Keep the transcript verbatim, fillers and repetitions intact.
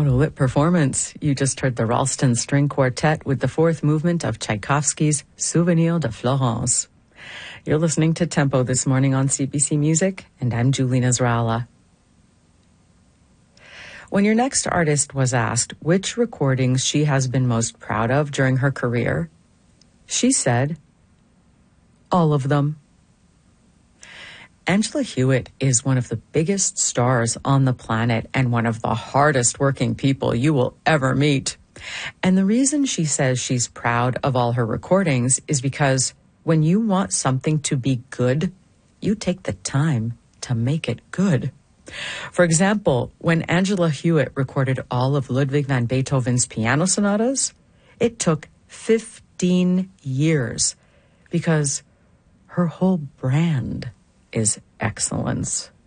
What a lit performance. You just heard the Ralston String Quartet with the fourth movement of Tchaikovsky's Souvenir de Florence. You're listening to Tempo this morning on C B C Music, and I'm Julie Nasrallah. When your next artist was asked which recordings she has been most proud of during her career, she said, all of them. Angela Hewitt is one of the biggest stars on the planet and one of the hardest working people you will ever meet. And the reason she says she's proud of all her recordings is because when you want something to be good, you take the time to make it good. For example, when Angela Hewitt recorded all of Ludwig van Beethoven's piano sonatas, it took fifteen years because her whole brand is excellence.